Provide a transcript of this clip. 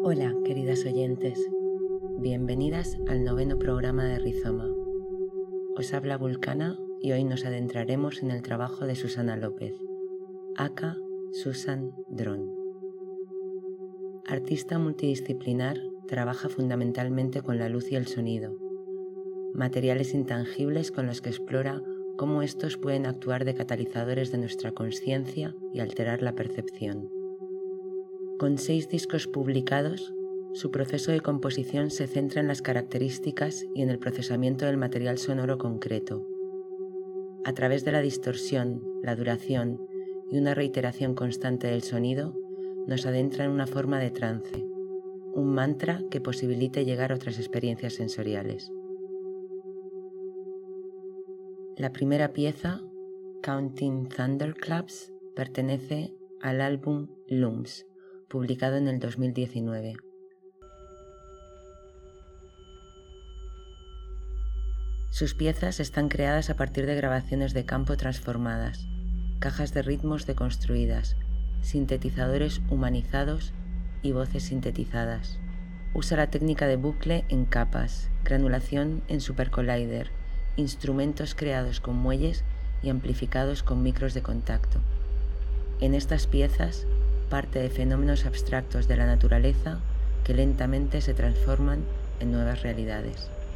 Hola, queridas oyentes. Bienvenidas al 9º programa de Rizoma. Os habla Vulcana y hoy nos adentraremos en el trabajo de Susana López, aka Susan Dron. Artista multidisciplinar, trabaja fundamentalmente con la luz y el sonido, materiales intangibles con los que explora cómo estos pueden actuar de catalizadores de nuestra consciencia y alterar la percepción. Con 6 discos publicados, su proceso de composición se centra en las características y en el procesamiento del material sonoro concreto. A través de la distorsión, la duración y una reiteración constante del sonido, nos adentra en una forma de trance, un mantra que posibilite llegar a otras experiencias sensoriales. La primera pieza, Counting Thunderclaps, pertenece al álbum Looms, publicado en el 2019. Sus piezas están creadas a partir de grabaciones de campo transformadas, cajas de ritmos deconstruidas, sintetizadores humanizados y voces sintetizadas. Usa la técnica de bucle en capas, granulación en supercollider, instrumentos creados con muelles y amplificados con micros de contacto. En estas piezas, parte de fenómenos abstractos de la naturaleza que lentamente se transforman en nuevas realidades.